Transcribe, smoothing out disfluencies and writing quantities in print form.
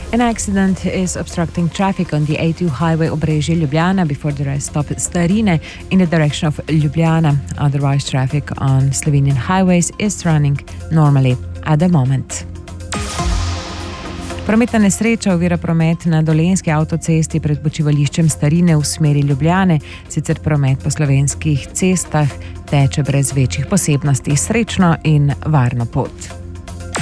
An accident is obstructing traffic on the A2 highway Obrežje-Ljubljana before the rest stop Starine in the direction of Ljubljana. Otherwise, traffic on Slovenian highways is running normally at the moment. Prometna nesreča ovira promet na Dolenjski avtocesti pred počivališčem Starine v smeri Ljubljane, sicer promet po slovenskih cestah teče brez večjih posebnosti. Srečno in varno pot.